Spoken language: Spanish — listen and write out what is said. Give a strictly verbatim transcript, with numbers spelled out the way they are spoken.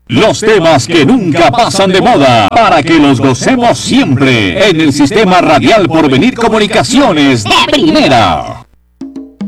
Los temas que nunca pasan de moda, para que los gocemos siempre, en el Sistema Radial Porvenir Comunicaciones de Primera.